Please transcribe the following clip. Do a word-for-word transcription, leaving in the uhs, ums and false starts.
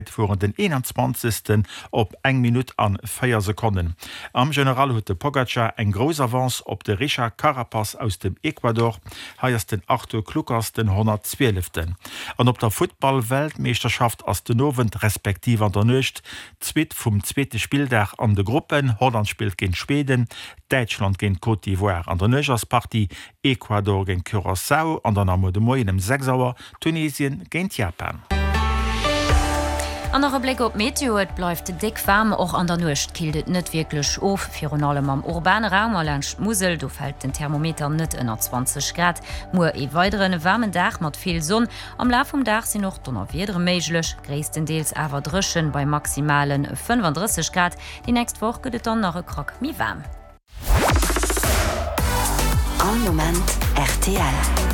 voren den einundzwanzigsten op eng Minute an vier Sekunden. Am General huet de Pogacar eng gros Avance op de Richard Carapaz aus dem Ecuador, heiers den Arthur Klukas den hundertzwölften. An op der Football-Weltmeisterschaft ass den Nowen respektiv an der Nøcht, Zwiet vum zweete Spieldach an de Gruppen, Holland spielt gegen Schweden, Deutschland gegen Côte d'Ivoire. An der Neugerspartie Ecuador gegen Curaçao, an der Name de Moi dem sechs Uhr, Tunesien gegen Japan. An der Blick op Meteo, et bleifft dick warm, och an der Nucht kildet net wirklich of. Für allem am urbane Raum erläncht Musel, du fällt den Thermometer net ënner zwanzig Grad. Mu e weiteren warmen Dach mat viel Sonn. Am La vom Dach sind noch donner wieder meiglech, gréesstendeels awer drschen bei maximalen fünfunddreißig Grad. Die nächst Woche gëtt dann noch e Krock mi warm. An Moment R T L.